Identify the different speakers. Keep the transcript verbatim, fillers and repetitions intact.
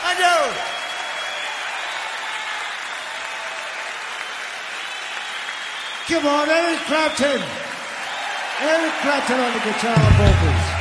Speaker 1: I know.
Speaker 2: Come on, Eric Clapton. Eric Clapton on the guitar vocals.